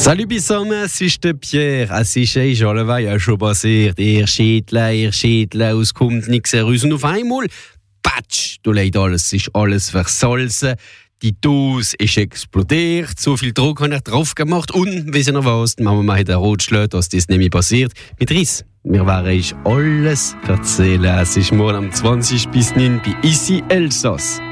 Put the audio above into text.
Salut Bissam, es ist der Pierre. Es ist alleweil schon passiert. Ihr Schädle, es kommt nichts heraus. Und auf einmal, patsch, du leid alles, ist alles versalzen. Die Dose ist explodiert, so viel Druck habe ich drauf gemacht. Und, wie sie noch was, die Mama hat einen Rotschlag, dass das nicht mehr passiert. Mit Riss. Wir werden euch alles erzählen. Es ist morgen am 20 bis 9 bei Isi Elsass.